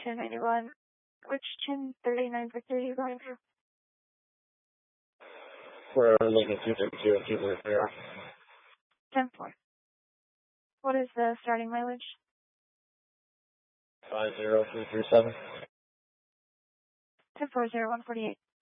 1091. Which 1039 Victor are you going for? We're looking 252 and 240. 10-4. What is the starting mileage? 50237. 10-4-0-148.